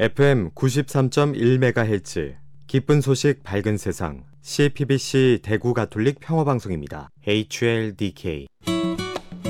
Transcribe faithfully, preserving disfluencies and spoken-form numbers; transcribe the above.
에프엠 구십삼 점 일 메가헤르츠 기쁜 소식 밝은 세상 씨피비씨 대구 가톨릭 평화방송입니다. 에이치엘디케이